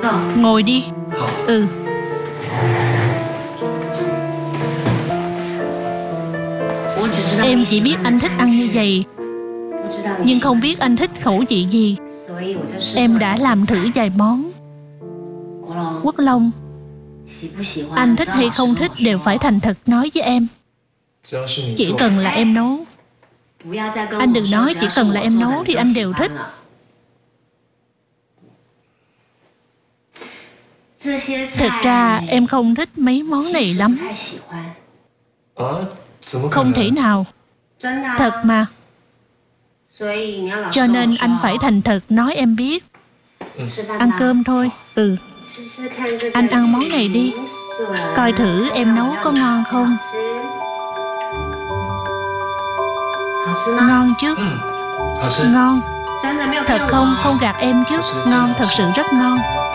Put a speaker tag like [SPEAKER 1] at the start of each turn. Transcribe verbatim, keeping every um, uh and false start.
[SPEAKER 1] Ngồi đi. Ừ. Em chỉ biết anh thích ăn như vậy, nhưng không biết anh thích khẩu vị gì. Em đã làm thử vài món. Quốc Long, anh thích hay không thích đều phải thành thật nói với em. Chỉ cần là em nấu. Anh đừng nói chỉ cần là em nấu thì anh đều thích. Thật ra em không thích mấy món này lắm. Không thể nào. Thật mà. Cho nên anh phải thành thật nói em biết. Ăn cơm thôi. Ừ. Anh ăn món này đi. Coi thử em nấu có ngon không. Ngon chứ? Ngon. Thật không? Không gạt em chứ. Ngon, thật sự rất ngon.